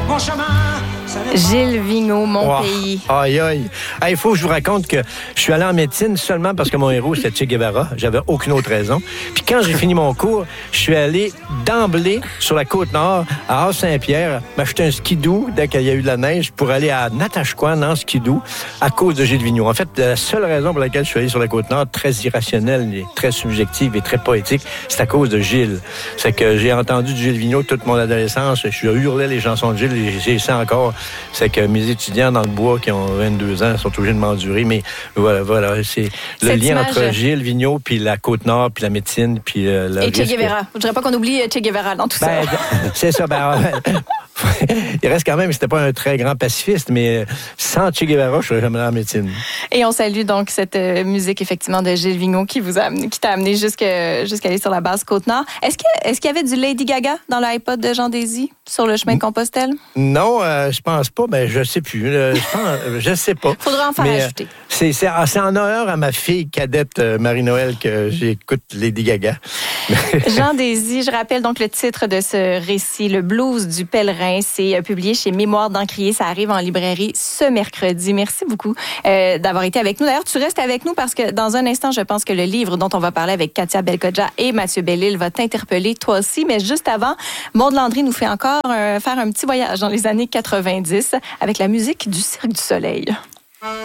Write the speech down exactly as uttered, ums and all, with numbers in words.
mon chemin. Gilles Vigneault, Mon Oh, pays. Aïe, aïe. Il faut que je vous raconte que je suis allé en médecine seulement parce que mon héros, c'était Che Guevara. J'avais aucune autre raison. Puis quand j'ai fini mon cours, je suis allé d'emblée sur la Côte-Nord, à Haute-Saint-Pierre, m'acheter un skidoo dès qu'il y a eu de la neige pour aller à Natashquan en skidoo à cause de Gilles Vigneault. En fait, la seule raison pour laquelle je suis allé sur la Côte-Nord, très irrationnelle, et très subjective et très poétique, c'est à cause de Gilles. C'est que j'ai entendu du Gilles Vigneault toute mon adolescence. Je hurlais les chansons de Gilles et j'ai ça encore. C'est que mes étudiants dans le bois qui ont vingt-deux ans sont obligés de m'endurer. Mais voilà, voilà, c'est le Cette lien image... entre Gilles Vigneault puis la Côte-Nord puis la médecine puis euh, la Et Che Guevara. Je ne dirais pas qu'on oublie Che Guevara dans tout ben, ça. c'est ça. Ben, il reste quand même, c'était pas un très grand pacifiste, mais sans Che Guevara, je serais jamais en médecine. Et on salue donc cette euh, musique, effectivement, de Gilles Vigneault qui vous a amené, qui t'a amené jusque, jusqu'à aller sur la base Côte-Nord. Est-ce, que, est-ce qu'il y avait du Lady Gaga dans l'iPod de Jean Désy sur le chemin de Compostelle? Non, euh, je pense pas. Ben, je sais plus. Euh, je pense, je sais pas. Faudra en faire mais, ajouter. Euh, c'est, c'est, c'est en honneur à ma fille cadette euh, Marie-Noël que j'écoute Lady Gaga. Jean Désy, je rappelle donc le titre de ce récit, Le blues du pèlerin. C'est euh, publié chez Mémoire d'Encrier. Ça arrive en librairie ce mercredi. Merci beaucoup euh, d'avoir été avec nous. D'ailleurs, tu restes avec nous parce que dans un instant, je pense que le livre dont on va parler avec Katia Belkodja et Mathieu Bellil va t'interpeller toi aussi. Mais juste avant, Maude Landry nous fait encore euh, faire un petit voyage dans les années quatre-vingt-dix avec la musique du Cirque du Soleil.